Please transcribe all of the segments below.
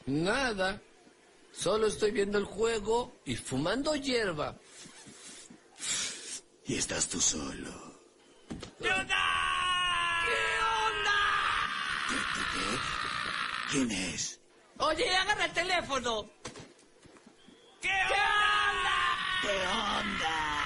Nada. Solo estoy viendo el juego y fumando hierba. Y estás tú solo. ¿Qué onda? ¿Qué onda? ¿Qué? ¿Quién es? Oye, agarra el teléfono. ¿Qué onda? ¿Qué onda?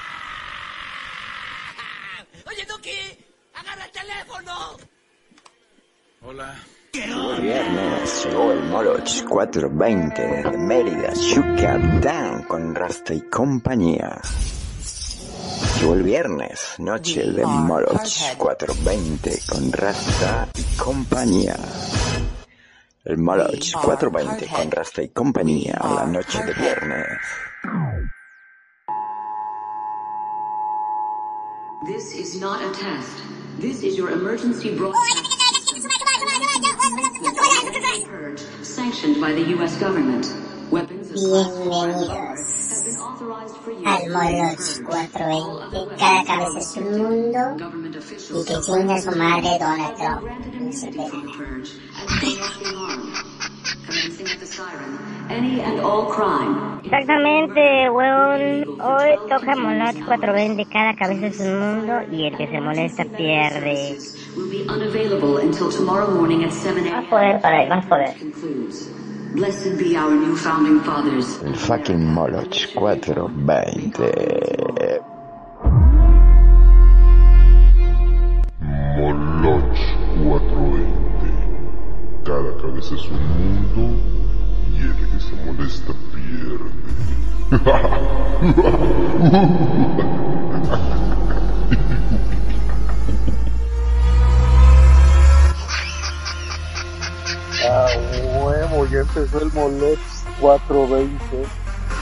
Oye, Duki, agarra el teléfono. Hola. El viernes llegó el Moloch 420 desde Mérida, Yucatán, con Rasta y compañía. Llegó el viernes, noche de Moloch 420 con Rasta y compañía. El Moloch 420 con Rasta y compañía, la noche de viernes. This is not a test. This is your emergency broadcast. Purge, sanctioned by the U.S. government. Weapons of Bienvenidos al Moloch 420. Cada cabeza es un mundo y que chinga su madre Donald Trump. No se pegan. Exactamente, weón. Hoy toca Moloch 420. Cada cabeza es un mundo y el que se molesta pierde. Más poder para él, más poder. Blessed be our new founding fathers. El fucking Moloch 420. Moloch 420. Cada cabeza es un mundo y el que se molesta pierde. Ah, huevo, ya empezó el Moloch 420.